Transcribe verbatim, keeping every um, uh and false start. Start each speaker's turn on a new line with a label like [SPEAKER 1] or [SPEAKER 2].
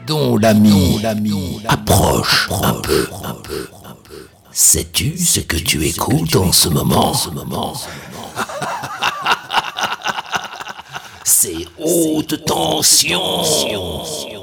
[SPEAKER 1] dont l'ami approche un peu. Sais-tu ce que tu écoutes en ce moment? C'est haute tension.